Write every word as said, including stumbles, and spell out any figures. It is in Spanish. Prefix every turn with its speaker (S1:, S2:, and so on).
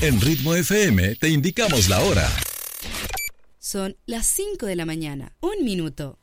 S1: En Ritmo F M te indicamos la hora.
S2: Son las cinco de la mañana, un minuto.